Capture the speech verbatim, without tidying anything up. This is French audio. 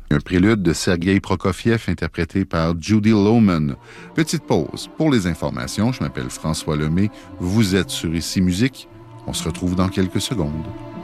Un prélude de Sergei Prokofiev interprété par Judy Loman. Petite pause. Pour les informations, je m'appelle François Lemay. Vous êtes sur Ici Musique. On se retrouve dans quelques secondes.